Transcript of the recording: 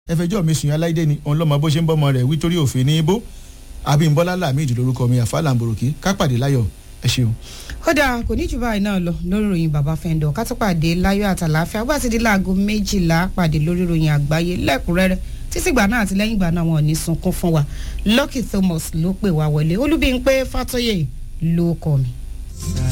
ẹfẹjọ́ mi sùn aláìdé ni òun lọ́mọ bó ṣe ń bọ́mọ rẹ̀ wí torí òfin ní ibó Abímbọ́lá Lámìd lórúkọ mi àfàlà àǹbòròkì kápàdé láyọ̀ ẹ ṣeun. kódà kò ní jù báyìí náà lọ lórí ìròyìn bàbá Fẹ́ńdọ̀ ká tó pàdé láyọ̀ àtàláfíà bá ti di láago 12 pàdé lórí ìròyìn àgbáyé lẹ́kùnrẹ́rẹ́ títí gbà náà àti lẹ́yìn ìgbà náà wọn ò ní sunkún fún wa Lucky Thomas ló pè wá wọlé Olúbímpé Fátóyè ló kọ mi.